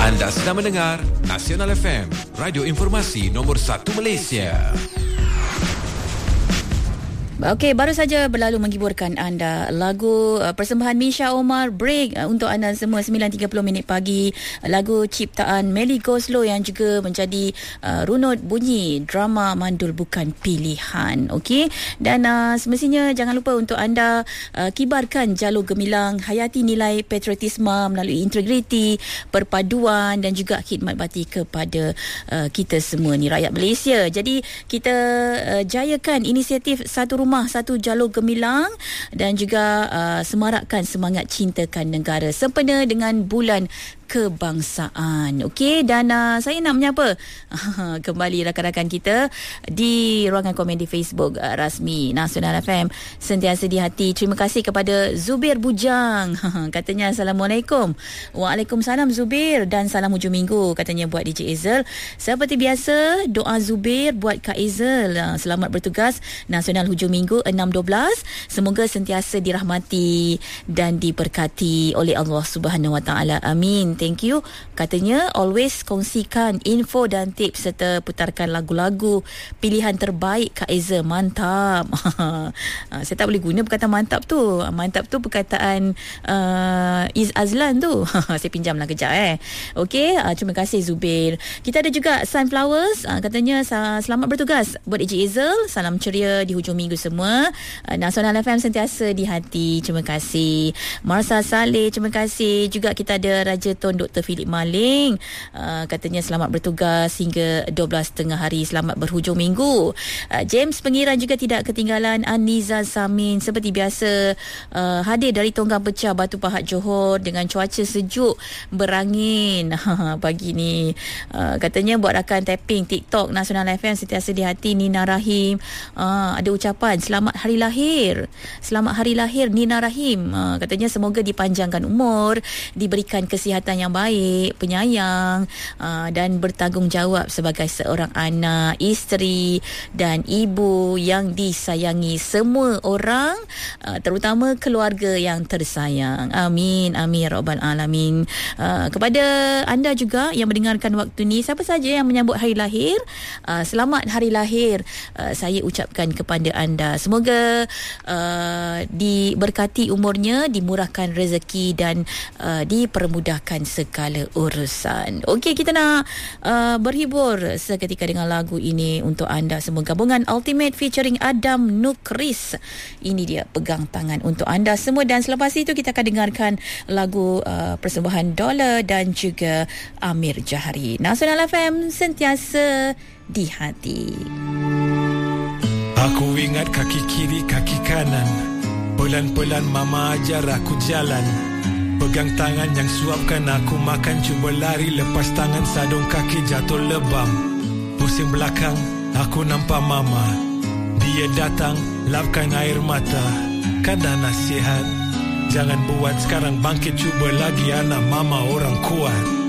Anda sedang mendengar Nasional FM, radio informasi nombor 1 Malaysia. Okey, baru saja berlalu menghiburkan anda lagu persembahan Misha Omar, Break, untuk anda semua 9.30 minit pagi. Lagu ciptaan Melly Goslow yang juga menjadi runut bunyi drama Mandul Bukan Pilihan. Okey, dan semestinya jangan lupa untuk anda kibarkan jalur gemilang, hayati nilai patriotisme melalui integriti, perpaduan dan juga khidmat bakti kepada kita semua ni rakyat Malaysia. Jadi kita jayakan inisiatif Satu Rumah Satu Jalur Gemilang dan juga semarakkan semangat cintakan negara sempena dengan bulan kebangsaan. Okey, dan saya nak menyapa kembali rakan-rakan kita di ruangan komen di Facebook rasmi Nasional FM Sentiasa di Hati. Terima kasih kepada Zubir Bujang. Katanya Assalamualaikum. Waalaikumsalam Zubir, dan salam hujung minggu katanya buat DJ Ezel. Seperti biasa, doa Zubir buat Kak Ezel. Selamat bertugas Nasional hujung minggu 6.12. Semoga sentiasa dirahmati dan diberkati oleh Allah Subhanahu Wa Taala. Amin. Thank you. Katanya always kongsikan info dan tips serta putarkan lagu-lagu pilihan terbaik Kak Eza. Mantap. Saya tak boleh guna perkataan mantap tu. Mantap tu perkataan Iz Azlan tu. Saya pinjamlah kejap Okey, terima kasih Zubir. Kita ada juga Sunflowers. Katanya selamat bertugas buat DJ Ezel. Salam ceria di hujung minggu semua. Nasional FM sentiasa di hati. Terima kasih. Marsa Saleh, terima kasih. Juga kita ada Raja Dr. Philip Maling, katanya selamat bertugas hingga 12.30 hari, selamat berhujung minggu. James Pengiran juga tidak ketinggalan. Aniza Samin seperti biasa hadir dari Tonggang Pecah, Batu Pahat, Johor dengan cuaca sejuk berangin pagi ni. Katanya buat rakan tapping TikTok Nasional FM sentiasa di hati. Nina Rahim ada ucapan selamat hari lahir. Selamat hari lahir Nina Rahim. Katanya semoga dipanjangkan umur, diberikan kesihatan yang baik, penyayang dan bertanggungjawab sebagai seorang anak, isteri dan ibu yang disayangi semua orang, terutama keluarga yang tersayang. Amin, amin rabbal alamin. Kepada anda juga yang mendengarkan waktu ni, siapa saja yang menyambut hari lahir, selamat hari lahir saya ucapkan kepada anda. Semoga diberkati umurnya, dimurahkan rezeki dan dipermudahkan segala urusan. Okey, kita nak berhibur seketika dengan lagu ini untuk anda semua. Gabungan Ultimate featuring Adam Nukris. Ini dia, Pegang Tangan, untuk anda semua. Dan selepas itu kita akan dengarkan lagu persembahan Dollar dan juga Amir Jahari. Nasional FM sentiasa di hati. Aku ingat kaki kiri, kaki kanan. Pelan-pelan mama ajar aku jalan. Pegang tangan yang suapkan aku makan. Cuba lari lepas tangan, sadung kaki jatuh lebam. Pusing belakang, aku nampak mama. Dia datang, lapkan air mata. Kan dah nasihat, jangan buat sekarang, bangkit cuba lagi anak, mama orang kuat.